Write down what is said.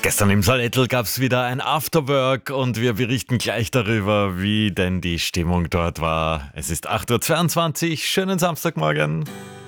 Gestern im Salettl gab es wieder ein Afterwork und wir berichten gleich darüber, wie denn die Stimmung dort war. Es ist 8.22 Uhr, schönen Samstagmorgen.